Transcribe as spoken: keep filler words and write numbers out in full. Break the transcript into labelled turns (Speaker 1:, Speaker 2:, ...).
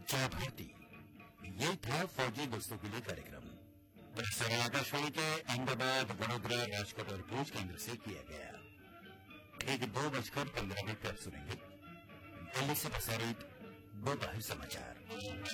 Speaker 1: जय भारती। ये था फौजी दोस्तों के लिए कार्यक्रम। प्रसारण आकाशवाणी के अहमदाबाद, वडोदरा, राजकोट और भूज केंद्र से किया गया। ठीक दो बजकर पंद्रह मिनट पर सुनेंगे दिल्ली से प्रसारित दोपहर समाचार।